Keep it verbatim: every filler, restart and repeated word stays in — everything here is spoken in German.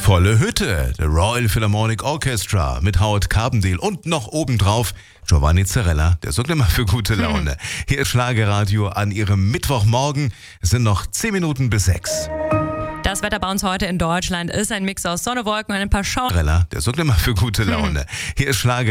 Volle Hütte, The Royal Philharmonic Orchestra mit Howard Carpendale und noch obendrauf Giovanni Zarella, der sorgt immer für gute Laune. Hier ist Schlagerradio an Ihrem Mittwochmorgen. Es sind noch zehn Minuten bis sechs. Das Wetter bei uns heute in Deutschland ist ein Mix aus Sonne, Wolken und ein paar Schauer. Der sorgt immer für gute Laune. Hier ist Schlager